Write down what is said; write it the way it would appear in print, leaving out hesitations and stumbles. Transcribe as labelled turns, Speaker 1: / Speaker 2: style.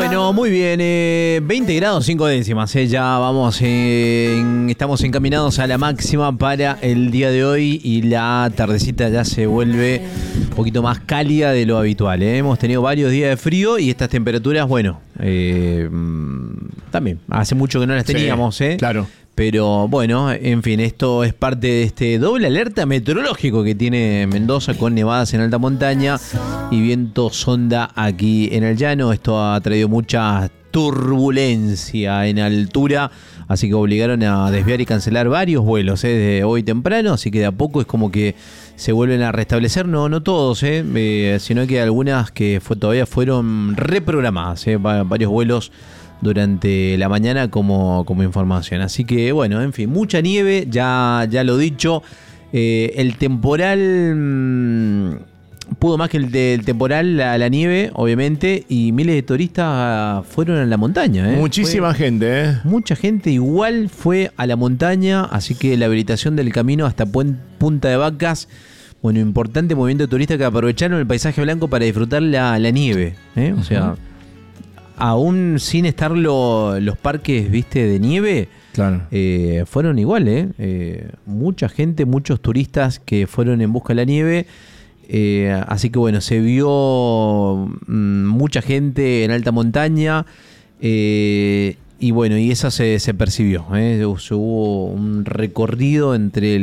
Speaker 1: Bueno, muy bien, 20 grados 5 décimas, ya vamos, estamos encaminados a la máxima para el día de hoy y la tardecita ya se vuelve un poquito más cálida de lo habitual. Hemos tenido varios días de frío y estas temperaturas, bueno, también hace mucho que no las teníamos,
Speaker 2: Claro.
Speaker 1: Pero bueno, en fin, esto es parte de este doble alerta meteorológico que tiene Mendoza con nevadas en alta montaña y viento sonda aquí en el llano. Esto ha traído mucha turbulencia en altura, así que obligaron a desviar y cancelar varios vuelos desde hoy temprano, así que de a poco es como que se vuelven a restablecer, no todos, sino que algunas que todavía fueron reprogramadas, varios vuelos durante la mañana como información. Así que bueno, en fin, mucha nieve, ya lo dicho. El temporal pudo más que el temporal, la nieve, obviamente, y miles de turistas fueron a la montaña.
Speaker 2: Muchísima gente,
Speaker 1: Mucha gente igual fue a la montaña, así que la habilitación del camino hasta Punta de Vacas, bueno, importante movimiento de turistas que aprovecharon el paisaje blanco para disfrutar la nieve, o sea, aún sin estar los parques, viste, de nieve,
Speaker 2: claro.
Speaker 1: fueron igual, mucha gente, muchos turistas que fueron en busca de la nieve, así que bueno, se vio mucha gente en alta montaña, y bueno, y eso se percibió, hubo un recorrido entre